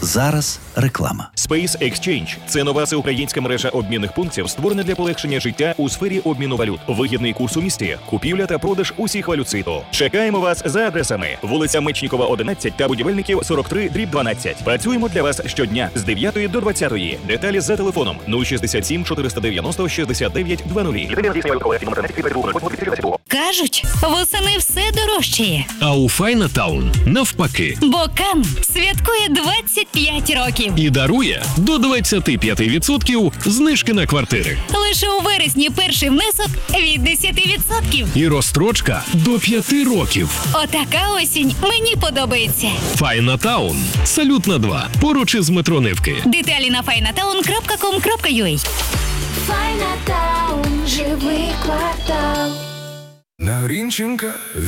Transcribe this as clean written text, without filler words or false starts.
Зараз реклама. Space Exchange – це нова всеукраїнська мережа обмінних пунктів, створена для полегшення життя у сфері обміну валют. Вигідний курс у місті, купівля та продаж усіх валют світу. Чекаємо вас за адресами: вулиця Мечнікова, 11 та Будівельників, 43/12. Працюємо для вас щодня з 9 до 20. Деталі за телефоном 067 490 69 00. Кажуть, восени все дорожчає. А у Файнатаун навпаки. Бо Кан святкує 25 років. І дарує до 25% знижки на квартири. Лише у вересні перший внесок від 10%. І розстрочка до 5 років. Отака осінь мені подобається. Файнатаун. Салютна 2. Поруч із метро Невки. Деталі на finatown.com.ua. Файнатаун, живий квартал. На Грінченка